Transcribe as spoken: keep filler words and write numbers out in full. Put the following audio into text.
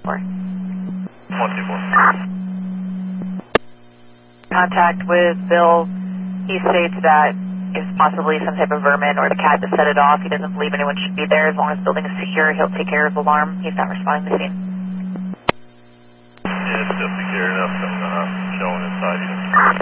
four. one two four. Contact with Bill. He states that it's possibly some type of vermin or the cat that set it off. He doesn't believe anyone should be there. As long as the building is secure, he'll take care of the alarm. He's not responding to the scene. Yeah, it's still secure enough and uh, showing inside you.